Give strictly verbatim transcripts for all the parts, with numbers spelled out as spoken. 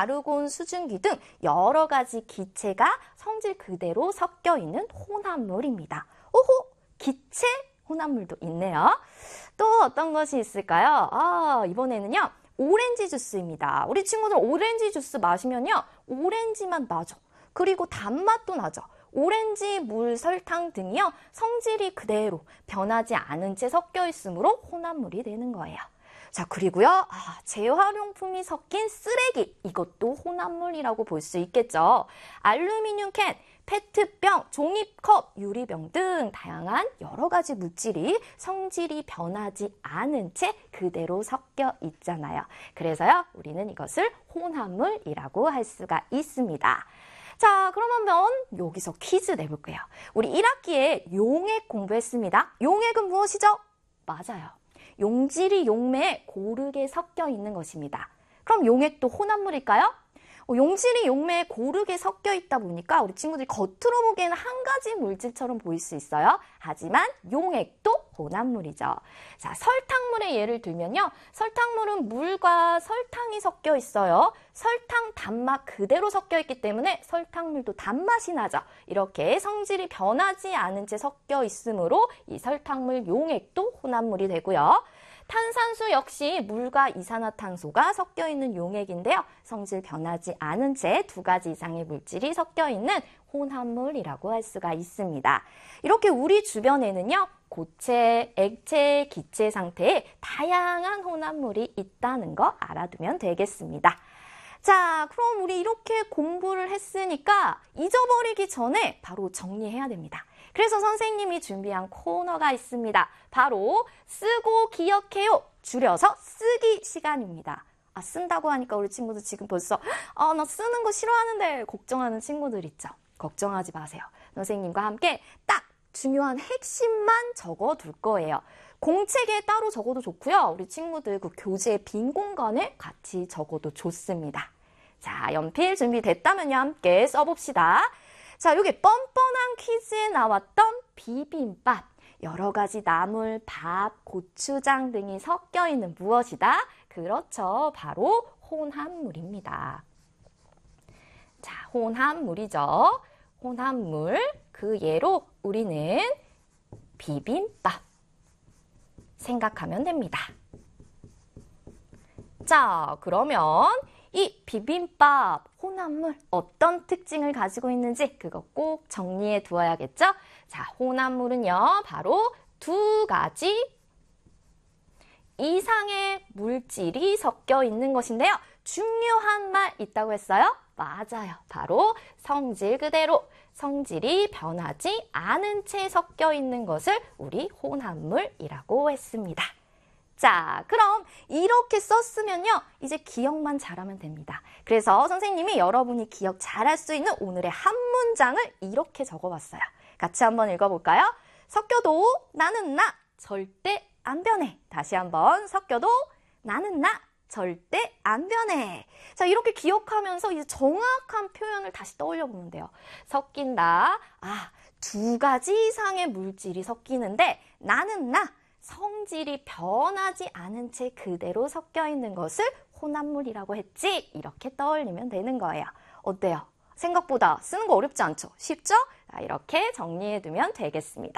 아르곤, 수증기 등 여러 가지 기체가 성질 그대로 섞여 있는 혼합물입니다. 오호! 기체 혼합물도 있네요. 또 어떤 것이 있을까요? 아, 이번에는요. 오렌지 주스입니다. 우리 친구들 오렌지 주스 마시면요. 오렌지맛 나죠. 그리고 단맛도 나죠. 오렌지, 물, 설탕 등이요. 성질이 그대로 변하지 않은 채 섞여 있으므로 혼합물이 되는 거예요. 자, 그리고요. 아, 재활용품이 섞인 쓰레기. 이것도 혼합물이라고 볼 수 있겠죠. 알루미늄 캔, 페트병, 종이컵, 유리병 등 다양한 여러 가지 물질이 성질이 변하지 않은 채 그대로 섞여 있잖아요. 그래서요, 우리는 이것을 혼합물이라고 할 수가 있습니다. 자, 그러면 여기서 퀴즈 내볼게요. 우리 일 학기에 용액 공부했습니다. 용액은 무엇이죠? 맞아요. 용질이 용매에 고르게 섞여 있는 것입니다. 그럼 용액도 혼합물일까요? 용질이 용매에 고르게 섞여 있다 보니까 우리 친구들이 겉으로 보기에는 한 가지 물질처럼 보일 수 있어요. 하지만 용액도 혼합물이죠. 자, 설탕물의 예를 들면요. 설탕물은 물과 설탕이 섞여 있어요. 설탕 단맛 그대로 섞여 있기 때문에 설탕물도 단맛이 나죠. 이렇게 성질이 변하지 않은 채 섞여 있으므로 이 설탕물 용액도 혼합물이 되고요. 탄산수 역시 물과 이산화탄소가 섞여 있는 용액인데요. 성질 변하지 않은 채 두 가지 이상의 물질이 섞여 있는 혼합물이라고 할 수가 있습니다. 이렇게 우리 주변에는요. 고체, 액체, 기체 상태에 다양한 혼합물이 있다는 거 알아두면 되겠습니다. 자, 그럼 우리 이렇게 공부를 했으니까 잊어버리기 전에 바로 정리해야 됩니다. 그래서 선생님이 준비한 코너가 있습니다. 바로 쓰고 기억해요. 줄여서 쓰기 시간입니다. 아, 쓴다고 하니까 우리 친구들 지금 벌써 아, 나 쓰는 거 싫어하는데 걱정하는 친구들 있죠. 걱정하지 마세요. 선생님과 함께 딱 중요한 핵심만 적어둘 거예요. 공책에 따로 적어도 좋고요. 우리 친구들 그 교재 빈 공간에 같이 적어도 좋습니다. 자, 연필 준비됐다면요. 함께 써봅시다. 자, 여기 뻔뻔한 퀴즈에 나왔던 비빔밥. 여러 가지 나물, 밥, 고추장 등이 섞여 있는 무엇이다? 그렇죠. 바로 혼합물입니다. 자, 혼합물이죠. 혼합물. 그 예로 우리는 비빔밥 생각하면 됩니다. 자, 그러면 이 비빔밥 혼합물 어떤 특징을 가지고 있는지 그거 꼭 정리해 두어야겠죠? 자, 혼합물은요, 바로 두 가지 이상의 물질이 섞여 있는 것인데요. 중요한 말 있다고 했어요? 맞아요. 바로 성질 그대로, 성질이 변하지 않은 채 섞여 있는 것을 우리 혼합물이라고 했습니다. 자, 그럼 이렇게 썼으면요. 이제 기억만 잘하면 됩니다. 그래서 선생님이 여러분이 기억 잘할 수 있는 오늘의 한 문장을 이렇게 적어봤어요. 같이 한번 읽어볼까요? 섞여도 나는 나, 절대 안 변해. 다시 한번 섞여도 나는 나, 절대 안 변해. 자, 이렇게 기억하면서 이제 정확한 표현을 다시 떠올려 보면 돼요. 섞인다. 아, 두 가지 이상의 물질이 섞이는데 나는 나, 성질이 변하지 않은 채 그대로 섞여 있는 것을 혼합물이라고 했지? 이렇게 떠올리면 되는 거예요. 어때요? 생각보다 쓰는 거 어렵지 않죠? 쉽죠? 자, 이렇게 정리해두면 되겠습니다.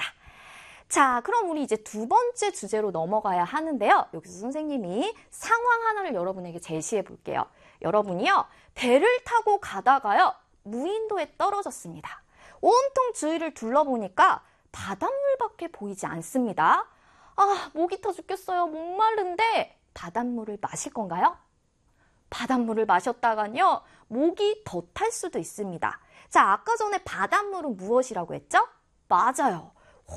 자, 그럼 우리 이제 두 번째 주제로 넘어가야 하는데요. 여기서 선생님이 상황 하나를 여러분에게 제시해 볼게요. 여러분이요, 배를 타고 가다가요, 무인도에 떨어졌습니다. 온통 주위를 둘러보니까 바닷물밖에 보이지 않습니다. 아, 목이 터 죽겠어요. 목마른데 바닷물을 마실 건가요? 바닷물을 마셨다간요, 목이 더 탈 수도 있습니다. 자, 아까 전에 바닷물은 무엇이라고 했죠? 맞아요.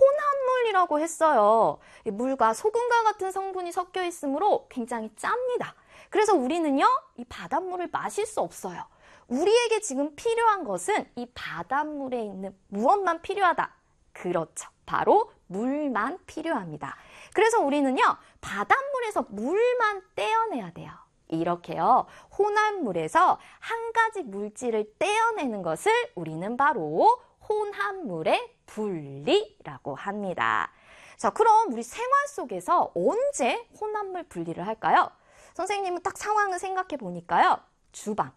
혼합물이라고 했어요. 물과 소금과 같은 성분이 섞여 있으므로 굉장히 짭니다. 그래서 우리는요, 이 바닷물을 마실 수 없어요. 우리에게 지금 필요한 것은 이 바닷물에 있는 무엇만 필요하다? 그렇죠. 바로 물만 필요합니다. 그래서 우리는요, 바닷물에서 물만 떼어내야 돼요. 이렇게요, 혼합물에서 한 가지 물질을 떼어내는 것을 우리는 바로 혼합물의 분리라고 합니다. 자, 그럼 우리 생활 속에서 언제 혼합물 분리를 할까요? 선생님은 딱 상황을 생각해 보니까요, 주방,